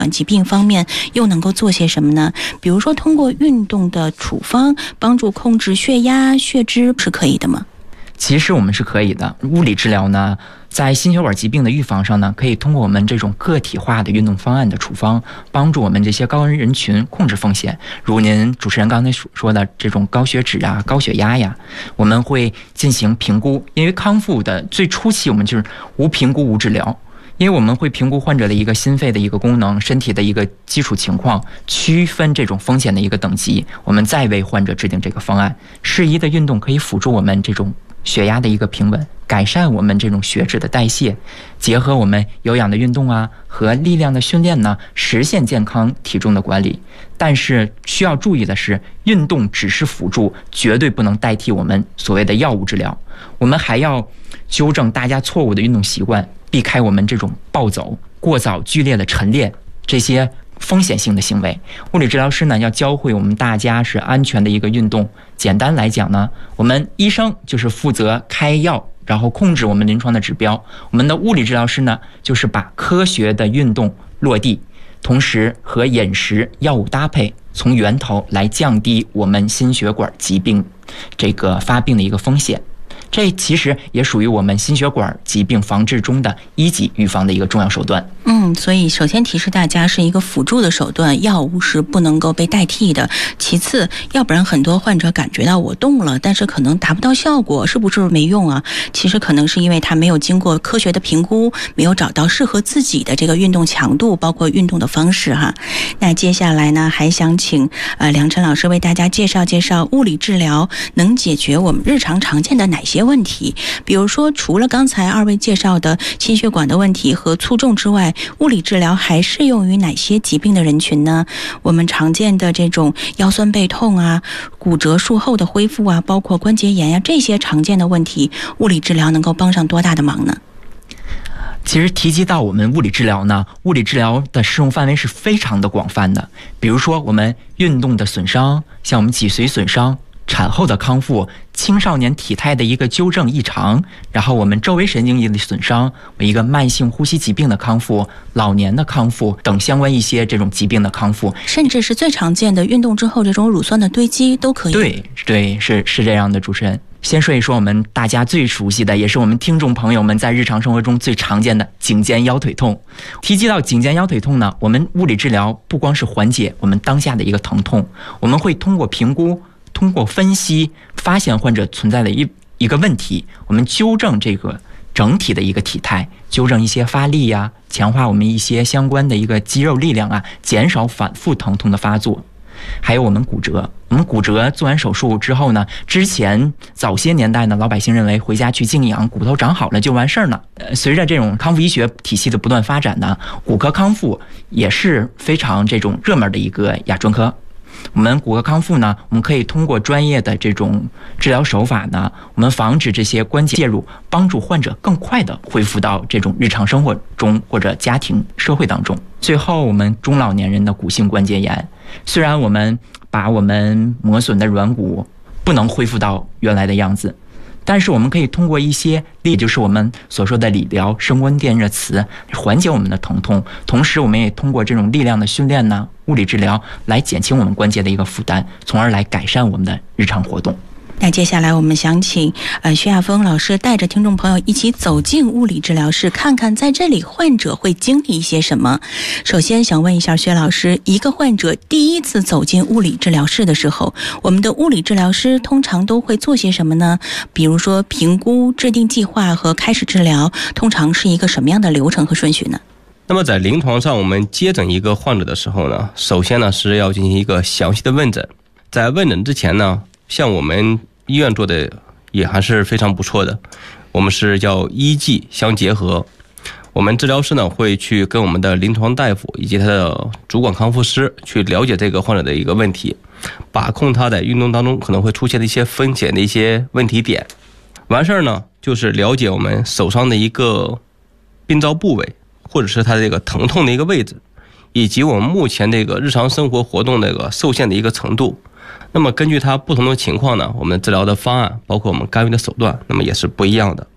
疾病方面又能够做些什么呢？比如说通过运动的处方帮助控制血压、血脂是可以的吗？ 其实我们是可以的。物理治疗呢，在心血管疾病的预防上呢，可以通过我们这种个体化的运动方案的处方，帮助我们这些高危人群控制风险。如您主持人刚才说的这种高血脂啊、高血压呀，我们会进行评估。因为康复的最初期，我们就是无评估无治疗。因为我们会评估患者的一个心肺的一个功能、身体的一个基础情况，区分这种风险的一个等级，我们再为患者制定这个方案。适宜的运动可以辅助我们这种血压的一个平稳，改善我们这种血脂的代谢，结合我们有氧的运动啊和力量的训练呢，实现健康体重的管理。但是需要注意的是，运动只是辅助，绝对不能代替我们所谓的药物治疗。我们还要纠正大家错误的运动习惯，避开我们这种暴走、过早剧烈的晨练这些风险性的行为。物理治疗师呢，要教会我们大家是安全的一个运动。简单来讲呢，我们医生就是负责开药，然后控制我们临床的指标。我们的物理治疗师呢，就是把科学的运动落地，同时和饮食、药物搭配，从源头来降低我们心血管疾病这个发病的一个风险。这其实也属于我们心血管疾病防治中的一级预防的一个重要手段。 所以首先提示大家是一个辅助的手段，药物是不能够被代替的。其次，要不然很多患者感觉到我动了，但是可能达不到效果，是不是没用啊？其实可能是因为他没有经过科学的评估，没有找到适合自己的这个运动强度，包括运动的方式哈。那接下来呢，还想请梁晨老师为大家介绍介绍物理治疗能解决我们日常常见的哪些问题。比如说，除了刚才二位介绍的心血管的问题和卒中之外，物理治疗还适用于哪些疾病的人群呢？我们常见的这种腰酸背痛啊、骨折术后的恢复啊，包括关节炎啊，这些常见的问题，物理治疗能够帮上多大的忙呢？ 其实提及到我们物理治疗呢，物理治疗的适用范围是非常的广泛的。比如说我们运动的损伤，像我们脊髓损伤、产后的康复、青少年体态的一个纠正异常，然后我们周围神经液的损伤，一个慢性呼吸疾病的康复、老年的康复等相关一些这种疾病的康复， 甚至是最常见的运动之后这种乳酸的堆积都可以。 对，是这样的。主持人先说一说我们大家最熟悉的，也是我们听众朋友们在日常生活中最常见的颈肩腰腿痛。提及到颈肩腰腿痛呢，我们物理治疗不光是缓解我们当下的一个疼痛，我们会通过评估、通过分析发现患者存在的一个问题，我们纠正这个整体的一个体态，纠正一些发力呀，强化我们一些相关的一个肌肉力量啊，减少反复疼痛的发作。还有我们骨折，做完手术之后呢，之前早些年代呢，老百姓认为回家去静养，骨头长好了就完事儿了。随着这种康复医学体系的不断发展呢，骨科康复也是非常这种热门的一个亚专科。我们骨骼康复呢，我们可以通过专业的这种治疗手法呢，我们防止这些关节介入，帮助患者更快的恢复到这种日常生活中或者家庭社会当中。最后，我们中老年人的骨性关节炎，虽然我们把我们磨损的软骨不能恢复到原来的样子，但是我们可以通过一些也就是我们所说的理疗、声温电热磁缓解我们的疼痛，同时我们也通过这种力量的训练呢、物理治疗来减轻我们关节的一个负担，从而来改善我们的日常活动。 那接下来我们想请薛亚峰老师带着听众朋友一起走进物理治疗室，看看在这里患者会经历一些什么。首先想问一下薛老师，一个患者第一次走进物理治疗室的时候，我们的物理治疗师通常都会做些什么呢？比如说评估、制定计划和开始治疗，通常是一个什么样的流程和顺序呢？ 那么在临床上，我们接诊一个患者的时候呢，首先呢是要进行一个详细的问诊。在问诊之前呢，像我们医院做的也还是非常不错的，我们是叫医技相结合。我们治疗师呢会去跟我们的临床大夫以及他的主管康复师去了解这个患者的一个问题，把控他在运动当中可能会出现的一些风险的一些问题点。完事儿呢，就是了解我们手上的一个病灶部位，或者是他这个疼痛的一个位置，以及我们目前这个日常生活活动这个受限的一个程度。那么根据它不同的情况呢，我们治疗的方案包括我们干预的手段，那么也是不一样的。